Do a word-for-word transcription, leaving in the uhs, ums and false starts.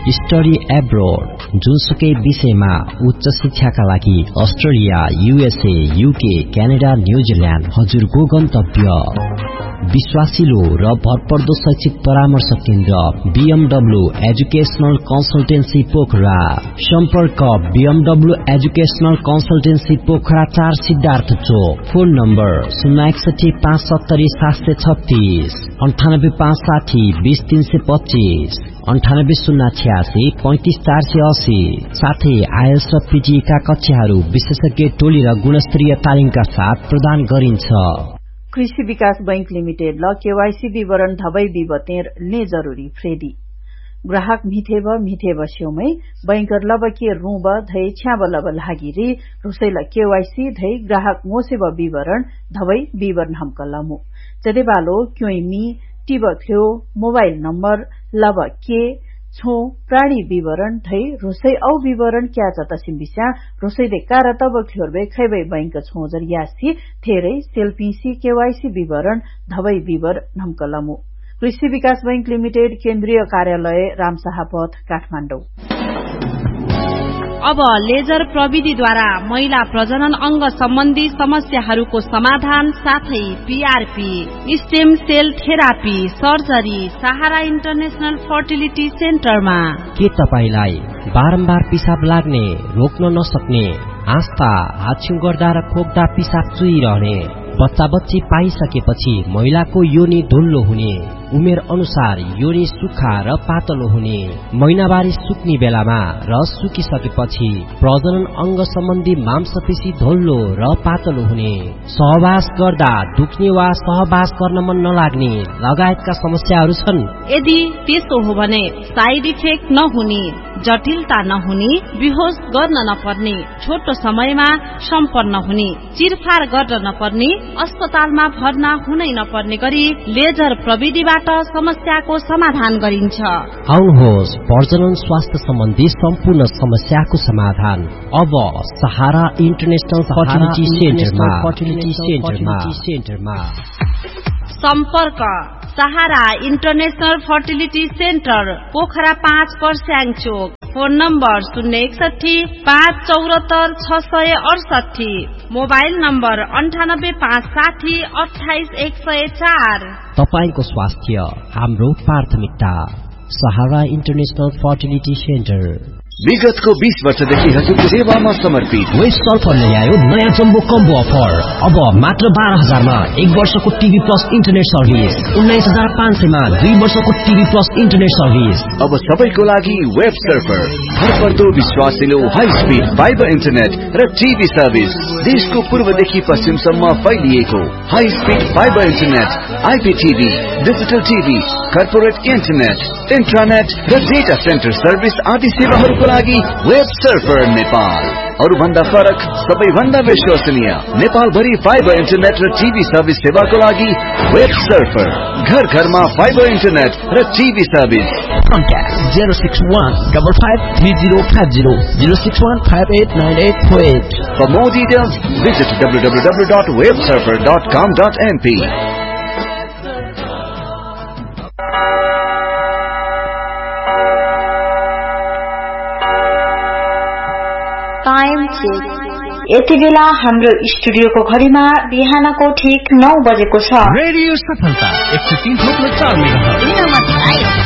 Study abroad, जुनसुकै विषयमा उच्च शिक्षाका लागि Australia, USA, UK, Canada, New Zealand हजुरको गन्तव्य। विश्वासिलो र भरपर्दो शैक्षिक परामर्श केन्द्र बीएमडब्ल्यू एजुकेशनल कन्सल्टेन्सी पोखरा। सम्पर्क बीएमडब्ल्यू एजुकेशनल कन्सल्टेन्सी पोखरा चार सिद्धार्थ चोक। फोन नम्बर शून्य एकसठी पाँच सत्तरी सात सय छत्तीस, अन्ठानब्बे पाँच साठी बीस तीन सय पच्चीस, अन्ठानब्बे शून्य छ्यासी पैंतिस चार सय अस्सी। साथै आइएल्स र पीजी का कक्षाहरू विशेषज्ञ टोली र गुणस्तरीय तालिमका साथ प्रदान गरिन्छ। कृषि विकास बैंक लिमिटेड ल केवाईसी विवरण धबै विवतेर ने जरूरी फ्रेडी ग्राहक मिथेब मिथेब स्योमै बैंकर लब के रूब धै छ्याब लब लागिरी रुसैल केवाईसी धै ग्राहक मोसेब विवरण धबै विवरण हमकलमु चदेबालो क्योइमी टिब थ्यो मोबाइल नम्बर लब के छो प्राणी विवरण धै रुसै औ विवरण क्या चतसिम बिस्या रुसै दे कारतब थ्योरबे खैबै बैंक छोजर यासी थेरै सेल्फीसी केवाईसी विवरण धबै विवरण हमकलमु। कृषि विकास बैंक लिमिटेड केन्द्रीय कार्यालय रामशाह पथ काठमाडौँ। अब लेजर प्रविधिद्वारा महिला प्रजनन अंग सम्बन्धी समस्याहरूको समाधान साथै PRP, stem sale therapy, surgery सहारा इन्टरनेशनल फर्टिलिटी सेन्टरमा। के तपाईलाई बारम्बार पिसाब लाग्ने, रोक्न नसक्ने, आस्था, हाछ्यु गर्दा र खोक्दा पिसाब चुइरहने, बच्चा बच्ची पाइसकेपछि महिलाको योनि ढुल्लो हुने, उमेर अनुसार योनि सुक्खा र पातलो हुने, महिनावारी सुक्ने बेलामा र सुकिसकेपछि प्रजनन अंग सम्बन्धी मांसपेशी ढोल्लो र पातलो हुने, सहवास गर्दा दुख्ने वा सहवास गर्न मन नलाग्ने लगायतका समस्याहरू छन्। यदि त्यसो हो भने साइड इफेक्ट नहुने, जटिलता नहुने, बेहोस गर्न नपर्ने, छोटो समयमा सम्पन्न हुने, चिरफार गर्न नपर्ने, अस्पतालमा भर्ना हुनै नपर्ने गरी लेजर प्रविधिबाट समस्याको समाधान गरिन्छ। आउनुहोस् प्रजनन स्वास्थ्य सम्बन्धी सम्पूर्ण समस्याको समाधान अब सहारा इन्टरनेशनल फर्टिलिटी सेन्टरमा। सम्पर्क सहारा इन्टरनेशनल फर्टिलिटी सेन्टर पोखरा पाँच पर्स्याङ चोक। फोन नम्बर शून्य एकसठी पाँच चौरात्तर छ सय अडसठी, मोबाइल नम्बर अन्ठानब्बे पाँच साठी अठाइस एक सय चार। तपाईको स्वास्थ्य हाम्रो प्राथमिकता। सहारा इन्टरनेशनल फर्टिलिटी सेन्टर विगतको बीस वर्षदेखि हजुरको सेवामा समर्पित वेस्ट सल्फरले ल्यायो नयाँ जम्बो कम्बो अफर। अब मात्र बाह्र हजारमा एक वर्षको टिभी प्लस इन्टरनेट सर्भिस, उन्नाइस हजार पाँच सयमा दुई वर्षको टिभी प्लस इन्टरनेट सर्भिस। अब सबैको लागि वेब सर्भर, भरपर्दो विश्वासिलो हाई स्पिड फाइबर इन्टरनेट र टिभी सर्भिस। देशको पूर्वदेखि पश्चिमसम्म फैलिएको high speed fibre internet, आइपीटिभी, digital TV, corporate internet, इन्ट्रानेट र डेटा सेन्टर सर्भिस आदि सेवाहरूको लागि वेब सर्भर नेपाल। अरु भन्दा फरक, सबैभन्दा विश्वसनीय नेपाल भरि फाइबर इन्टरनेट र टिभी सर्भिस सेवाको लागि वेब सर्भर। घर घरमा फाइबर इन्टरनेट र TV service. Contact zero six one five five three zero five zero zero six one five eight nine eight four eight. For more details, visit w w w dot web server dot com dot n p. Time check. यति बेला हाम्रो स्टुडियोको घडीमा बिहानको ठीक नौ बजेको छ। Radio सफलता एक सौ तीन थोप्लो चार मेगाहर्ज।